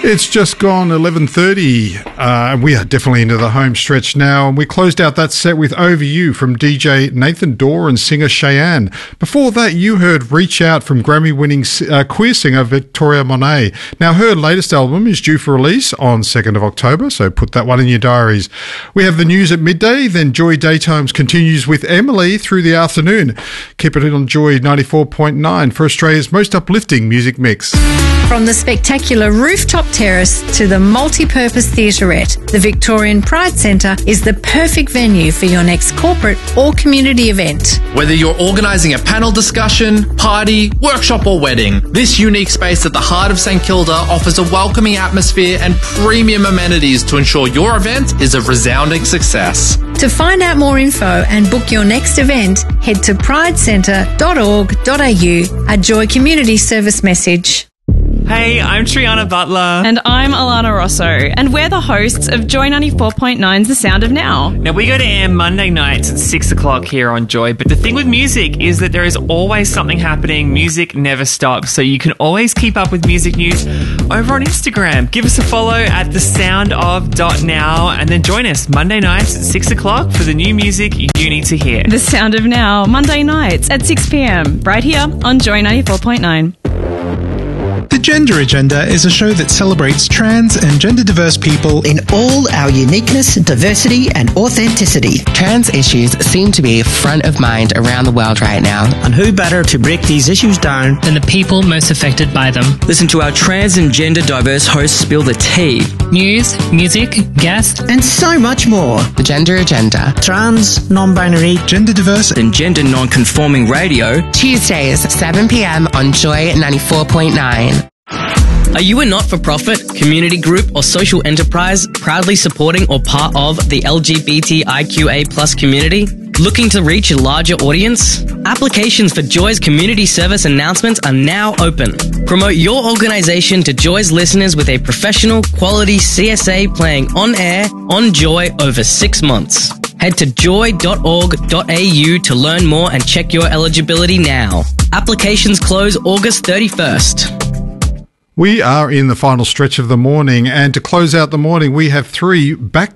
It's just gone 11:30. We are definitely into the home stretch now, and we closed out that set with Over You from DJ Nathan Dorr and singer Cheyenne. Before that, you heard Reach Out from Grammy-winning queer singer Victoria Monet. Now, her latest album is due for release on 2nd of October, so put that one in your diaries. We have the news at midday, then Joy Daytimes continues with Emily through the afternoon. Keep it on Joy 94.9 for Australia's most uplifting music mix. From the spectacular rooftop terrace to the multi-purpose theatrette, the Victorian Pride Centre is the perfect venue for your next corporate or community event. Whether you're organising a panel discussion, party, workshop or wedding, this unique space at the heart of St Kilda offers a welcoming atmosphere and premium amenities to ensure your event is a resounding success. To find out more info and book your next event, head to pridecentre.org.au, a Joy Community Service message. Hey, I'm Triana Butler. And I'm Alana Rosso, and we're the hosts of Joy 94.9's The Sound of Now. Now, we go to air Monday nights at 6 o'clock here on Joy, but the thing with music is that there is always something happening. Music never stops, so you can always keep up with music news over on Instagram. Give us a follow at thesoundof.now, and then join us Monday nights at 6 o'clock for the new music you need to hear. The Sound of Now, Monday nights at 6 p.m, right here on Joy 94.9. The Gender Agenda is a show that celebrates trans and gender-diverse people in all our uniqueness, diversity and authenticity. Trans issues seem to be front of mind around the world right now. And who better to break these issues down than the people most affected by them? Listen to our trans and gender-diverse hosts spill the tea. News, music, guests, and so much more. The Gender Agenda. Trans, non-binary, gender-diverse and gender non-conforming radio. Tuesdays, 7 p.m. on Joy 94.9. Are you a not-for-profit, community group or social enterprise proudly supporting or part of the LGBTIQA+ community? Looking to reach a larger audience? Applications for Joy's community service announcements are now open. Promote your organisation to Joy's listeners with a professional, quality CSA playing on air, on Joy over 6 months. Head to joy.org.au to learn more and check your eligibility now. Applications close August 31st. We are in the final stretch of the morning, and to close out the morning, we have 3 back